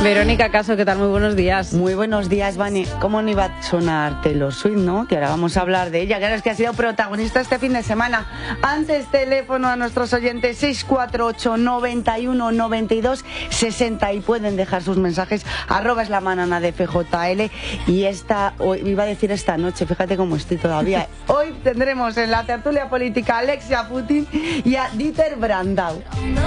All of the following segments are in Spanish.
Verónica Caso, ¿qué tal? Muy buenos días. Muy buenos días, Vani. ¿Cómo no iba a sonar Taylor Swift, no? Que ahora vamos a hablar de ella. Claro, es que ha sido protagonista este fin de semana. Antes, teléfono a nuestros oyentes 648 91 92 60 y pueden dejar sus mensajes. @ la manana de FJL. Y hoy, iba a decir esta noche, fíjate cómo estoy todavía. Hoy tendremos en la tertulia política a Alexia Putin y a Dieter Brandau.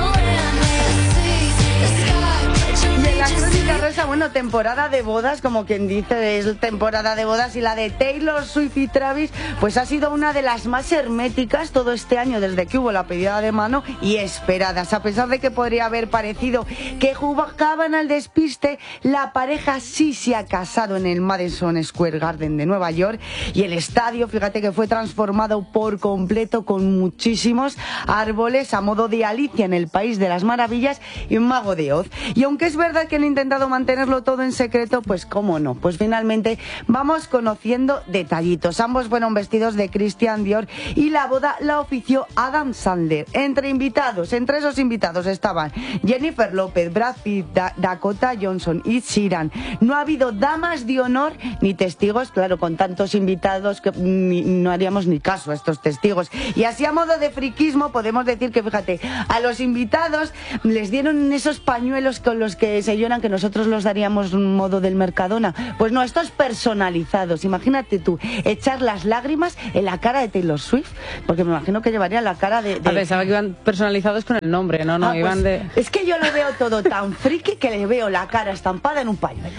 Y en la crónica rosa, bueno, temporada de bodas, como quien dice, es temporada de bodas, y la de Taylor Swift y Travis, pues ha sido una de las más herméticas todo este año, desde que hubo la pedida de mano, y esperadas. A pesar de que podría haber parecido que jugaban al despiste, la pareja sí se ha casado en el Madison Square Garden de Nueva York, y el estadio, fíjate que fue transformado por completo con muchísimos árboles a modo de Alicia en el País de las Maravillas y un Mago de Oz. Y aunque es verdad que han intentado mantenerlo todo en secreto, pues cómo no, pues finalmente vamos conociendo detallitos. Ambos fueron vestidos de Christian Dior y la boda la ofició Adam Sandler. Entre esos invitados estaban Jennifer López, Brad Pitt, Dakota Johnson y Sheeran. No ha habido damas de honor ni testigos, claro, con tantos invitados que no haríamos ni caso a estos testigos. Y así, a modo de friquismo, podemos decir que, fíjate, a los invitados les dieron esos pañuelos con los que se lloran, que nosotros los daríamos un modo del Mercadona. Pues no, estos personalizados. Imagínate tú, echar las lágrimas en la cara de Taylor Swift, porque me imagino que llevaría la cara de... Pensaba que iban personalizados con el nombre, no, iban pues, de... Es que yo lo veo todo tan friki que le veo la cara estampada en un pañuelo.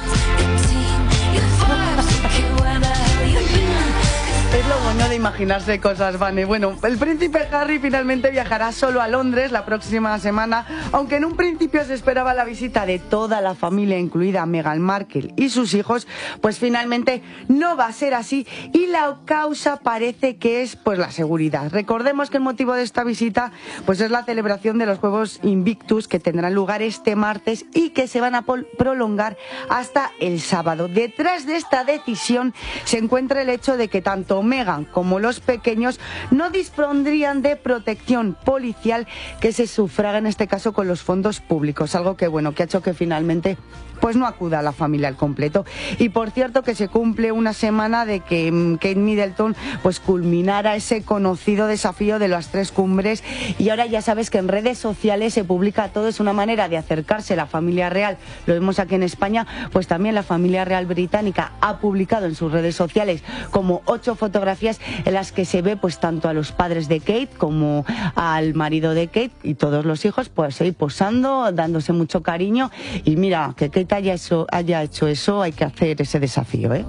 Es lo bueno de imaginarse cosas, Vane. Bueno, el príncipe Harry finalmente viajará solo a Londres la próxima semana, aunque en un principio se esperaba la visita de toda la familia, incluida Meghan Markle y sus hijos, pues finalmente no va a ser así, y la causa parece que es pues la seguridad. Recordemos que el motivo de esta visita pues es la celebración de los Juegos Invictus, que tendrán lugar este martes y que se van a prolongar hasta el sábado. Detrás de esta decisión se encuentra el hecho de que tanto Meghan como los pequeños no dispondrían de protección policial que se sufraga en este caso con los fondos públicos, algo que bueno, que ha hecho que finalmente pues no acuda a la familia al completo. Y por cierto que se cumple una semana de que Kate Middleton pues culminara ese conocido desafío de las 3 cumbres, y ahora ya sabes que en redes sociales se publica todo, es una manera de acercarse a la familia real. Lo vemos aquí en España, pues también la familia real británica ha publicado en sus redes sociales como 8 fotografías en las que se ve pues tanto a los padres de Kate como al marido de Kate y todos los hijos pues ahí posando, dándose mucho cariño. Y mira, que Kate haya hecho eso, hay que hacer ese desafío, ¿eh?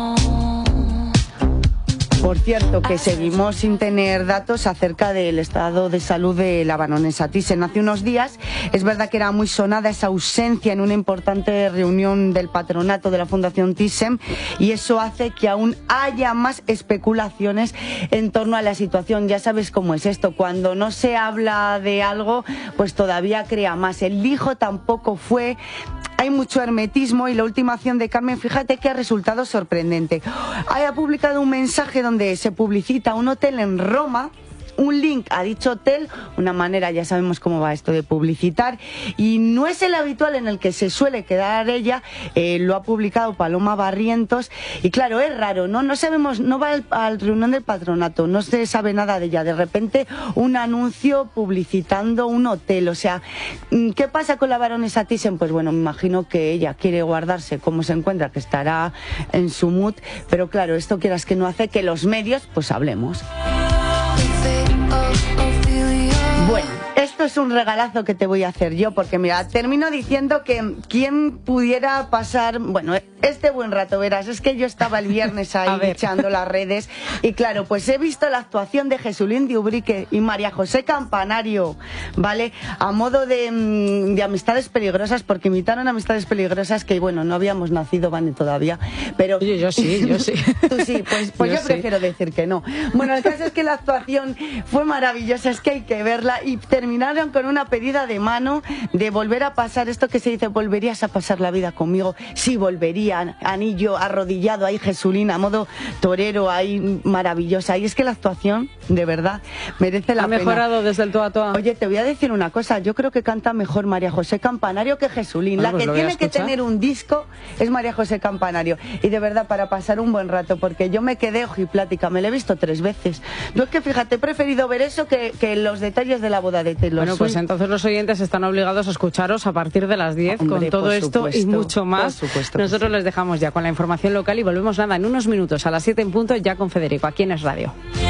Por cierto, que seguimos sin tener datos acerca del estado de salud de la baronesa Thyssen. Hace unos días, es verdad que era muy sonada esa ausencia en una importante reunión del patronato de la Fundación Thyssen, y eso hace que aún haya más especulaciones en torno a la situación. Ya sabes cómo es esto, cuando no se habla de algo, pues todavía crea más. El hijo tampoco fue... Hay mucho hermetismo, y la última acción de Carmen, fíjate que ha resultado sorprendente. Ha publicado un mensaje donde se publicita un hotel en Roma, un link a dicho hotel, una manera, ya sabemos cómo va esto de publicitar, y no es el habitual en el que se suele quedar ella. Lo ha publicado Paloma Barrientos, y claro, es raro, no sabemos, no va al reunión del patronato, no se sabe nada de ella, de repente un anuncio publicitando un hotel. O sea, ¿qué pasa con la baronesa Thyssen? Pues bueno, me imagino que ella quiere guardarse cómo se encuentra, que estará en su mood, pero claro, esto quieras que no hace que los medios pues hablemos. Bueno, esto es un regalazo que te voy a hacer yo, porque mira, termino diciendo que quien pudiera pasar, bueno, este buen rato, verás, es que yo estaba el viernes ahí echando las redes, y claro, pues he visto la actuación de Jesulín de Ubrique y María José Campanario, ¿vale? A modo de Amistades Peligrosas, porque imitaron Amistades Peligrosas, que bueno, no habíamos nacido, Vane, todavía, pero... Yo sí. Tú sí, pues yo prefiero decir que no. Bueno, el caso es que la actuación fue maravillosa, es que hay que verla, y terminaron con una pedida de mano de volver a pasar esto que se dice, ¿volverías a pasar la vida conmigo? Sí, volvería. anillo arrodillado ahí, Jesulín, a modo torero ahí, maravillosa. Y es que la actuación, de verdad, merece la pena. Ha mejorado desde el toa toa. Oye, te voy a decir una cosa, yo creo que canta mejor María José Campanario que Jesulín. La que tiene que tener un disco es María José Campanario. Y de verdad, para pasar un buen rato, porque yo me quedé ojiplática, me la he visto 3 veces. Yo es que, fíjate, he preferido ver eso que los detalles de la boda de Taylor Swift. Bueno, pues entonces los oyentes están obligados a escucharos a partir de las 10 con todo esto y mucho más. Nosotros les dejamos ya con la información local y volvemos nada en unos minutos a las 7 en punto ya con Federico, aquí en Es Radio.